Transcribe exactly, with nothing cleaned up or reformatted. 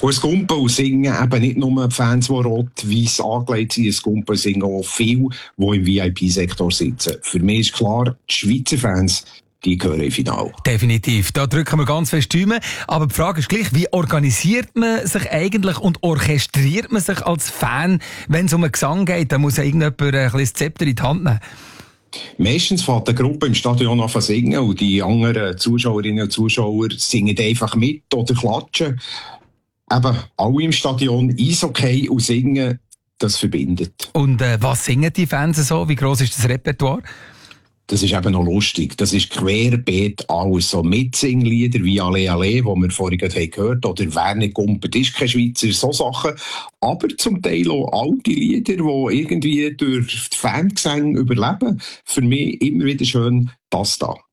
Und es Gumpen und Singen, eben nicht nur die Fans, die rot-weiss angelegt sind, es Gumpen und Singen auch viele, die im V I P-Sektor sitzen. Für mich ist klar, die Schweizer Fans, die gehören im Finale. Definitiv, da drücken wir ganz fest die Daumen. Aber die Frage ist gleich, wie organisiert man sich eigentlich und orchestriert man sich als Fan, wenn es um einen Gesang geht? Da muss ja irgendjemand ein bisschen das Zepter in die Hand nehmen. Meistens fängt die Gruppe im Stadion an zu singen und die anderen Zuschauerinnen und Zuschauer singen einfach mit oder klatschen. Eben, alle im Stadion, Eishockey und Singen, das verbindet. Und äh, was singen die Fans so? Wie gross ist das Repertoire? Das ist eben noch lustig. Das ist querbeet alles. So Mitsinglieder wie «Alle, alle», die wir vorhin gehört haben, oder «Wer nicht gumpet, ist kein Schweizer», so Sachen. Aber zum Teil auch alte Lieder, die irgendwie durch die Fangesänge überleben. Für mich immer wieder schön das da.